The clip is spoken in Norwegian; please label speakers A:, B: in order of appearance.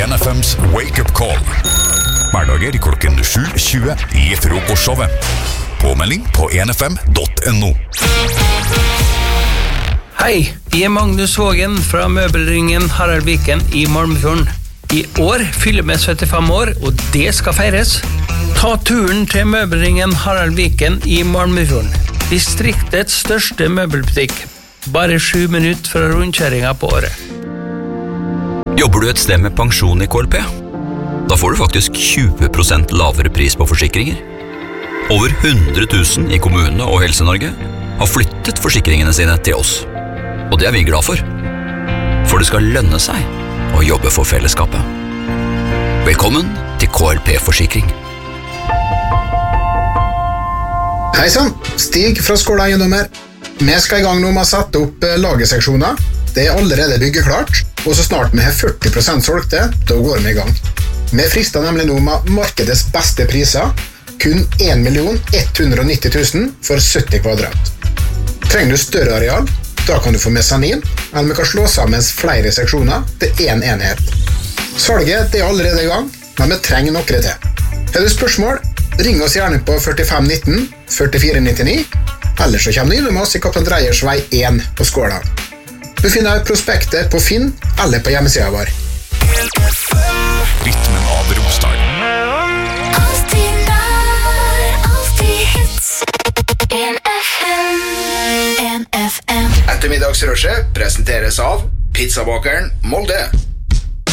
A: 1FMs Wake Up Call. Hverdager klokken 7:20 i frokostshowet. Påmelding på 1fm.no.
B: Hei, jeg Magnus Vågen fra møbelringen Harald Viken i Malmefjorden. I år fyller vi 75 år, og det skal feires. Ta turen til møbelringen Harald Viken i Malmefjorden. Distriktets største møbelbutikk. Bare 7 minutter fra rundkjøringen på året.
C: Jobber du et sted med pensjon i KLP? Da får du faktisk 20% lavere pris på forsikringer. Over 100 000 i kommunene og Helse-Norge har flyttet forsikringene sine til oss. Og det er vi glad for. For det skal lønne seg å jobbe for fellesskapet. Velkommen til KLP-forsikring.
D: Hei sann, Stig fra Skåla Eiendommer. Vi skal i gang nå med å sette opp lagerseksjoner. Det er allerede byggeklart, og så snart vi har 40% solgte, da går vi i gang. Vi frister nemlig nå med markedets beste priser, kun 1 190 000 for 70 kvadrat. Trenger du større areal, da kan du få mesanin, eller vi kan slå sammen flere seksjoner til en enhet. Salget det er allerede i gang, men vi trenger noe til. Har du spørsmål, ring oss gjerne på 45 19 44 99, eller så kommer du innom oss i Kaptein Dreyers vei 1 på Skåla. Du finner prospektet på Finn eller på hjemmesiden vår.
A: Rytmen av Romsdal.
E: Alltid nær, alltid hits. 1FM.
F: Ettermiddagsrushet presenteres av Pizzabakeren Molde.